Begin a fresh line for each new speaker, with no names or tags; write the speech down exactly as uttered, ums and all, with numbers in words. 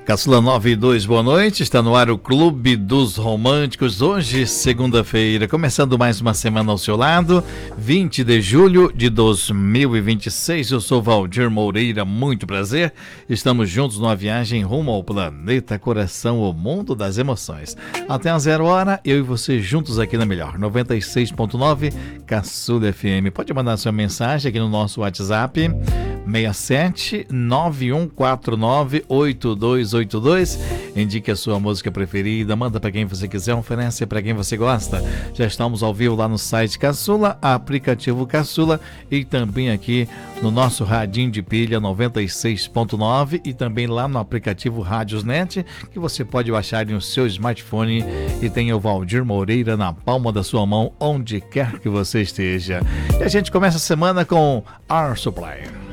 Caçula nove e dois, boa noite. Está no ar o Clube dos Românticos. Hoje, segunda-feira, começando mais uma semana ao seu lado, vinte de julho de dois mil e vinte e seis. Eu sou Valdir Moreira, muito prazer. Estamos juntos numa viagem rumo ao planeta Coração, o mundo das emoções. Até a zero hora, eu e você juntos aqui na Melhor, noventa e seis ponto nove, Caçula F M. Pode mandar sua mensagem aqui no nosso WhatsApp, seis sete nove um quatro nove oito dois oito dois. Indique a sua música preferida, manda para quem você quiser, oferece para quem você gosta. Já estamos ao vivo lá no site Caçula, aplicativo Caçula e também aqui no nosso radinho de pilha noventa e seis ponto nove e também lá no aplicativo Rádiosnet, que você pode baixar no seu smartphone e tem o Valdir Moreira na palma da sua mão, onde quer que você esteja. E a gente começa a semana com Air Supply.